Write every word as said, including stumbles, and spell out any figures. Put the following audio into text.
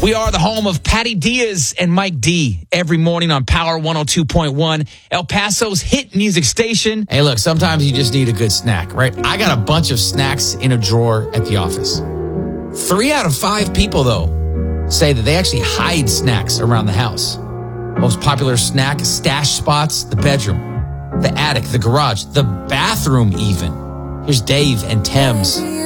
We are the home of Patty Diaz and Mike D every morning on Power one oh two point one, El Paso's hit music station. Hey, look, sometimes you just need a good snack, right? I got a bunch of snacks in a drawer at the office. Three out of five people, though, say that they actually hide snacks around the house. Most popular snack stash spots, the bedroom, the attic, the garage, the bathroom even. Here's Dave and Thames.